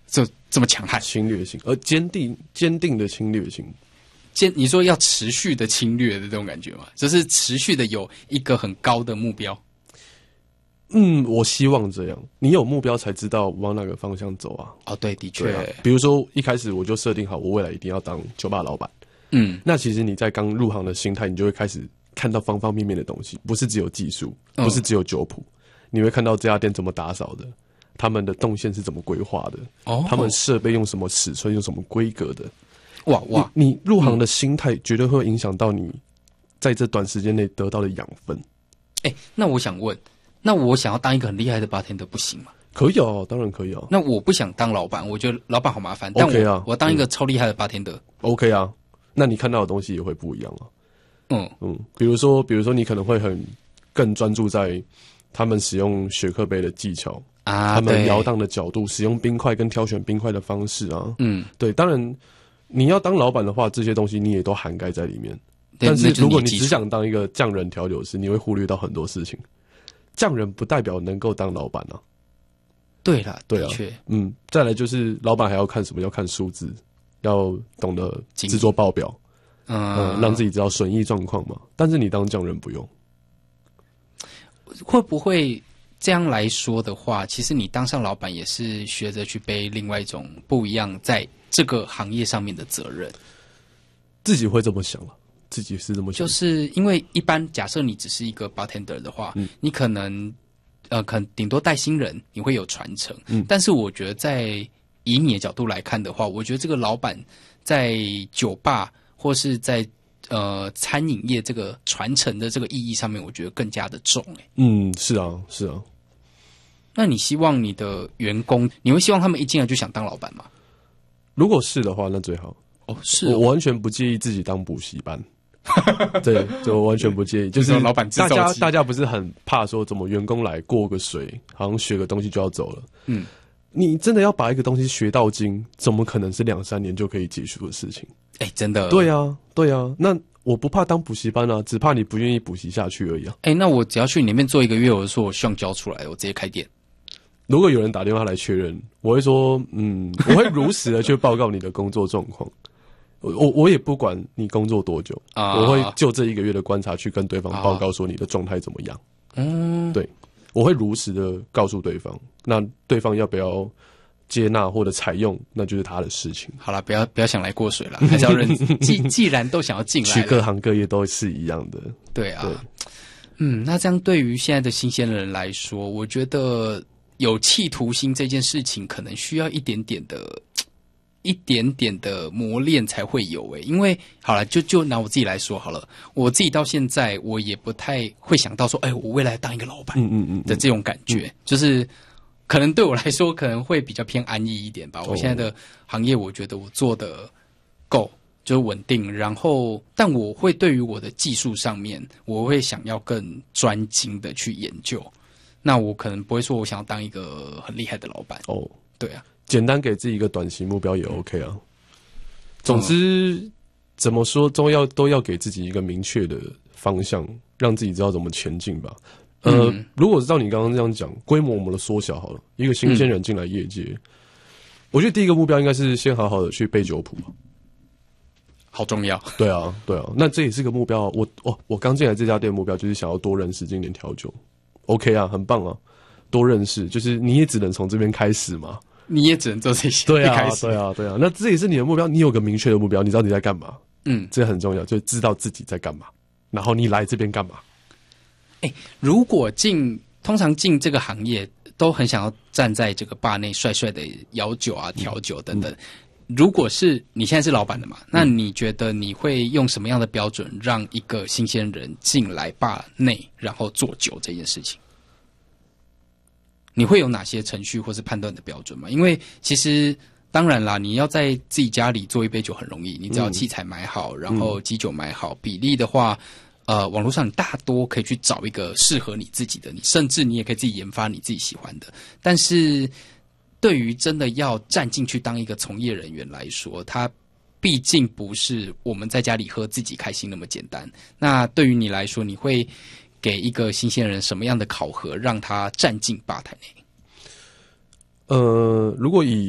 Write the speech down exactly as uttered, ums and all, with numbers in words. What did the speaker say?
这这么强悍？ 侵略性，而坚定坚定的侵略性。 坚，你说要持续的侵略的这种感觉吗？就是持续的有一个很高的目标。 嗯，我希望这样。你有目标才知道往哪个方向走啊。 哦，对，的确。 啊、比如说一开始我就设定好，我未来一定要当酒吧老板。 嗯， 那其实你在刚入行的心态，你就会开始看到方方面面的东西，不是只有技术，不是只有酒谱，嗯、你会看到这家店怎么打扫的，他们的动线是怎么规划的，哦，他们设备用什么尺寸，用什么规格的。 哇哇！ 你, 你入行的心态绝对会影响到你在这短时间内得到的养分。 哎、欸，那我想问，那我想要当一个很厉害的 bartender 不行吗？ 可以啊，当然可以啊。 那我不想当老板，我觉得老板好麻烦。但我 OK 啊， 我当一个超厉害的 bartender。OK 啊，那你看到的东西也会不一样啊。 嗯嗯，比如说，比如说你可能会很更专注在他们使用雪克杯的技巧啊，他们摇荡的角度，使用冰块跟挑选冰块的方式啊。嗯，对，当然。你要当老板的话，这些东西你也都涵盖在里面。但是如果你只想当一个匠人调酒师，你会忽略到很多事情。匠人不代表能够当老板啊。 对啦， 对啊，嗯，再来就是老板还要看什么？要看数字，要懂得制作报表，嗯、呃，让自己知道损益状况嘛。但是你当匠人不用。 会不会这样来说的话，其实你当上老板也是学着去背另外一种不一样在这个行业上面的责任？ 自己会这么想了，自己是这么想， 就是因为一般假设你只是一个 bartender 的话，嗯、你可能呃，可能顶多带新人，你会有传承。嗯，但是我觉得在以你的角度来看的话，我觉得这个老板在酒吧或是在呃餐饮业这个传承的这个意义上面，我觉得更加的重。欸。 嗯，是啊，是啊。 那你希望你的员工，你会希望他们一进来就想当老板吗？ 如果是的话，那最好。 哦，是哦， 我完全不介意自己当补习班。对，就我完全不介意。就是老板大家大家不是很怕说怎么员工来过个水，好像学个东西就要走了。嗯，你真的要把一个东西学到精，怎么可能是两三年就可以结束的事情？ 哎、欸，真的。 对啊，对啊。那我不怕当补习班啊，只怕你不愿意补习下去而已啊。 哎、欸，那我只要去里面做一个月，我就说我希望教出来，我直接开店。 如果有人打电话来确认，我会说，嗯，我会如实的去报告你的工作状况。我我我也不管你工作多久，啊、我会就这一个月的观察去跟对方报告说你的状态怎么样。嗯，对，我会如实的告诉对方，那对方要不要接纳或者采用，那就是他的事情。 好了，不要不要想来过水了，还是要认。既既然都想要进来， 去各行各业都是一样的。 对啊，对，嗯，那这样对于现在的新鲜人来说，我觉得有企图心这件事情，可能需要一点点的。一点点的磨练才会有诶、欸，因为好了，就就拿我自己来说好了，我自己到现在我也不太会想到说，哎、欸，我未来当一个老板，嗯嗯嗯的这种感觉，嗯、就是可能对我来说可能会比较偏安逸一点吧。我现在的行业，我觉得我做的够，就是稳定，然后但我会对于我的技术上面，我会想要更专精的去研究。那我可能不会说我想要当一个很厉害的老板哦，对啊。 简单给自己一个短期目标也 OK 啊。总之，怎么说都要都要给自己一个明确的方向，让自己知道怎么前进吧。呃，嗯、如果照你刚刚这样讲，规模我们的缩小好了，一个新鲜人进来业界，嗯、我觉得第一个目标应该是先好好的去背酒谱， 好重要。 对啊，对啊，那这也是个目标。我哦，我刚进来这家店目标就是想要多认识经典调酒 ，OK 啊，很棒啊，多认识，就是你也只能从这边开始嘛。 你也只能做这些。 对啊，对啊，对啊。那这也是你的目标，你有个明确的目标，你知道你在干嘛。 嗯， 这很重要，就知道自己在干嘛，然后你来这边干嘛。 哎、欸，如果进，通常进这个行业都很想要站在这个吧内帅帅的摇酒啊、调酒等等。嗯、如果是你现在是老板的嘛，那你觉得你会用什么样的标准让一个新鲜人进来吧内，然后做酒这件事情？你会有哪些程序或是判断的标准吗？因为其实当然啦，你要在自己家里做一杯酒很容易，你只要器材买好，嗯、然后基酒买好，比例的话，呃，网络上你大多可以去找一个适合你自己的，你甚至你也可以自己研发你自己喜欢的。但是对于真的要站进去当一个从业人员来说，它毕竟不是我们在家里喝自己开心那么简单。那对于你来说，你会给一个新鲜人什么样的考核，让他站进吧台内？ 呃，如果以